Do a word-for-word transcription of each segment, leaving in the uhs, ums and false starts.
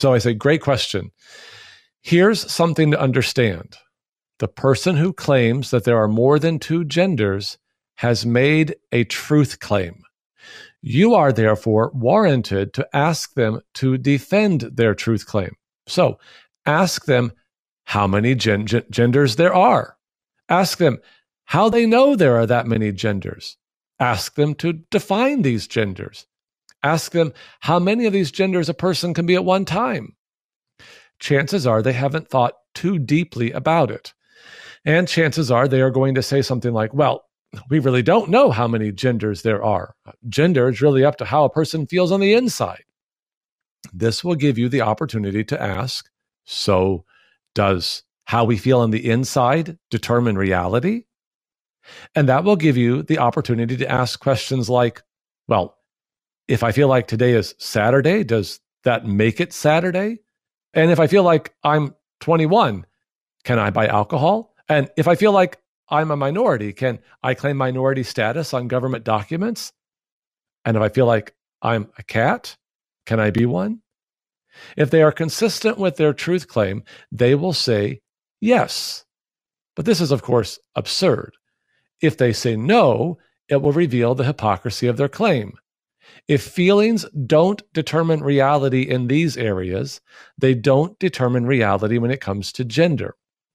So I say, great question. Here's something to understand. The person who claims that there are more than two genders has made a truth claim. You are therefore warranted to ask them to defend their truth claim. So ask them how many gen- gen- genders there are. Ask them how they know there are that many genders. Ask them to define these genders. Ask them how many of these genders a person can be at one time. Chances are they haven't thought too deeply about it. And chances are they are going to say something like, well, we really don't know how many genders there are. Gender is really up to how a person feels on the inside. This will give you the opportunity to ask, so does how we feel on the inside determine reality? And that will give you the opportunity to ask questions like, well, if I feel like today is Saturday, does that make it Saturday? And if I feel like I'm twenty-one, can I buy alcohol? And if I feel like I'm a minority, can I claim minority status on government documents? And if I feel like I'm a cat, can I be one? If they are consistent with their truth claim, they will say yes. But this is, of course, absurd. If they say no, it will reveal the hypocrisy of their claim. If feelings don't determine reality in these areas, they don't determine reality when it comes to gender.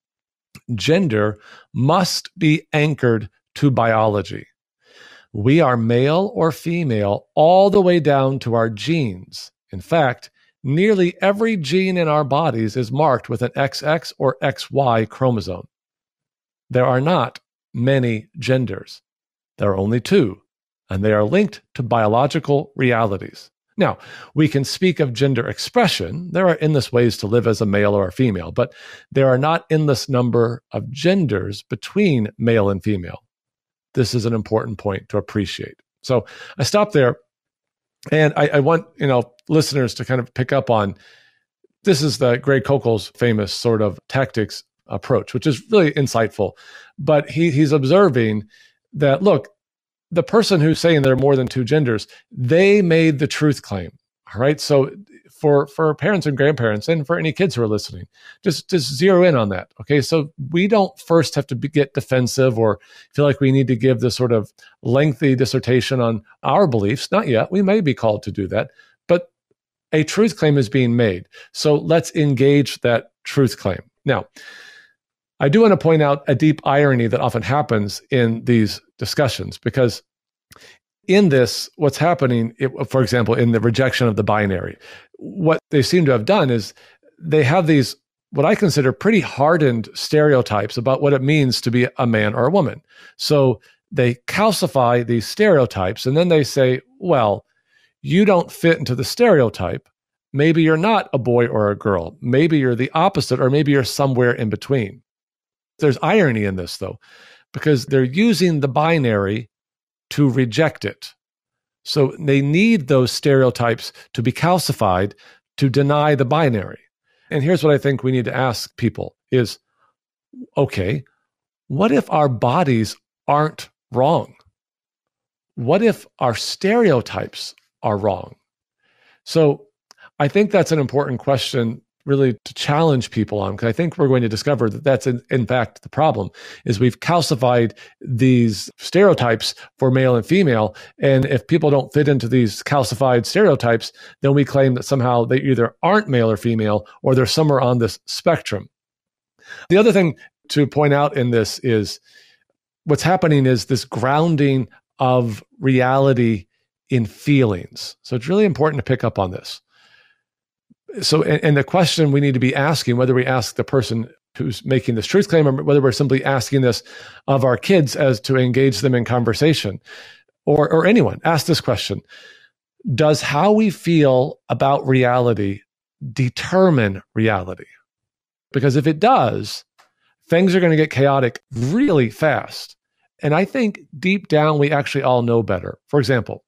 Gender must be anchored to biology. We are male or female all the way down to our genes. In fact, nearly every gene in our bodies is marked with an X X or X Y chromosome. There are not many genders. There are only two, and they are linked to biological realities. Now, we can speak of gender expression. There are endless ways to live as a male or a female, but there are not endless number of genders between male and female. This is an important point to appreciate. So I stop there, and I, I want you know listeners to kind of pick up on, this is the Greg Koukl's famous sort of tactics approach, which is really insightful. But he he's observing that, look, the person who's saying there are more than two genders, they made the truth claim. All right. So for, for parents and grandparents and for any kids who are listening, just, just zero in on that. Okay. So we don't first have to be, get defensive or feel like we need to give this sort of lengthy dissertation on our beliefs. Not yet. We may be called to do that, but a truth claim is being made. So let's engage that truth claim. Now, I do want to point out a deep irony that often happens in these discussions, because in this, what's happening, it, for example, in the rejection of the binary, what they seem to have done is they have these, what I consider pretty hardened stereotypes about what it means to be a man or a woman. So they calcify these stereotypes, and then they say, well, you don't fit into the stereotype. Maybe you're not a boy or a girl. Maybe you're the opposite, or maybe you're somewhere in between. There's irony in this, though, because they're using the binary to reject it. So they need those stereotypes to be calcified to deny the binary. And here's what I think we need to ask people is, okay, what if our bodies aren't wrong? What if our stereotypes are wrong? So I think that's an important question really to challenge people on, because I think we're going to discover that that's in, in fact the problem, is we've calcified these stereotypes for male and female. And if people don't fit into these calcified stereotypes, then we claim that somehow they either aren't male or female, or they're somewhere on this spectrum. The other thing to point out in this is what's happening is this grounding of reality in feelings. So it's really important to pick up on this. So, and, and the question we need to be asking, whether we ask the person who's making this truth claim or whether we're simply asking this of our kids as to engage them in conversation, or, or anyone, ask this question: does how we feel about reality determine reality? Because if it does, things are going to get chaotic really fast. And I think deep down, we actually all know better. For example,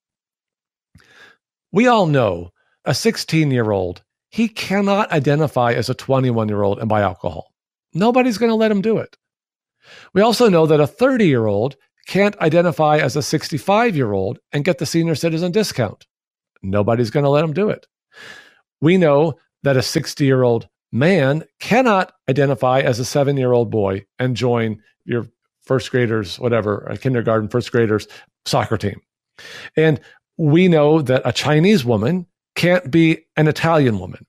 we all know a sixteen-year-old, he cannot identify as a twenty-one-year-old and buy alcohol. Nobody's going to let him do it. We also know that a thirty-year-old can't identify as a sixty-five-year-old and get the senior citizen discount. Nobody's going to let him do it. We know that a sixty-year-old man cannot identify as a seven-year-old boy and join your first graders, whatever, a kindergarten, first graders soccer team. And we know that a Chinese woman can't be an Italian woman.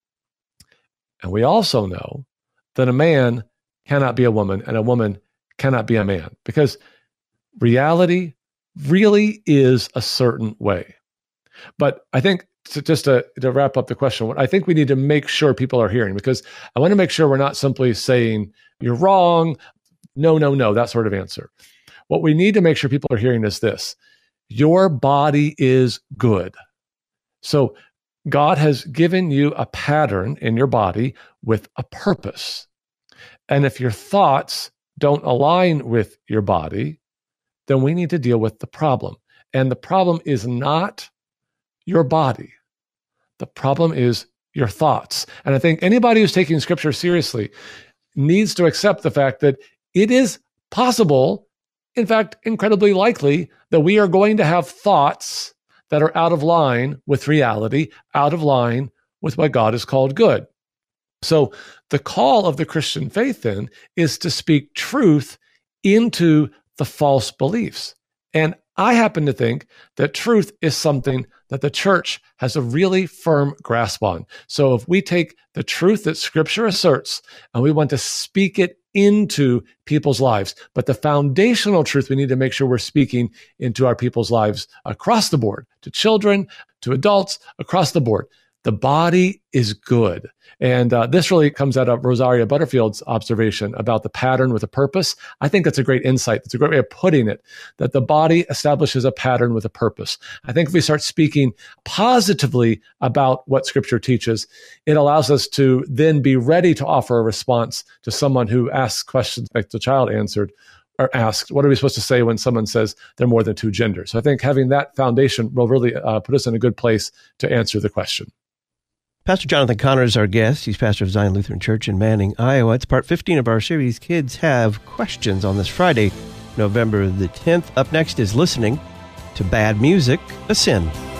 And we also know that a man cannot be a woman and a woman cannot be a man, because reality really is a certain way. But I think to, just to, to wrap up the question, what I think we need to make sure people are hearing, because I want to make sure we're not simply saying you're wrong, no, no, no, that sort of answer. What we need to make sure people are hearing is this: your body is good. So God has given you a pattern in your body with a purpose. And if your thoughts don't align with your body, then we need to deal with the problem. And the problem is not your body. The problem is your thoughts. And I think anybody who's taking Scripture seriously needs to accept the fact that it is possible, in fact, incredibly likely, that we are going to have thoughts that are out of line with reality, out of line with what God has called good. So the call of the Christian faith then is to speak truth into the false beliefs. And I happen to think that truth is something that the church has a really firm grasp on. So if we take the truth that Scripture asserts and we want to speak it into people's lives, but the foundational truth we need to make sure we're speaking into our people's lives across the board, to children, to adults, across the board. The body is good. And uh, this really comes out of Rosaria Butterfield's observation about the pattern with a purpose. I think that's a great insight. It's a great way of putting it, that the body establishes a pattern with a purpose. I think if we start speaking positively about what Scripture teaches, it allows us to then be ready to offer a response to someone who asks questions like the child answered, or asked, what are we supposed to say when someone says they're more than two genders? So I think having that foundation will really uh, put us in a good place to answer the question. Pastor Jonathan Conner is our guest. He's pastor of Zion Lutheran Church in Manning, Iowa. It's part fifteen of our series, Kids Have Questions, on this Friday, November the tenth. Up next is Listening to Bad Music, a Sin.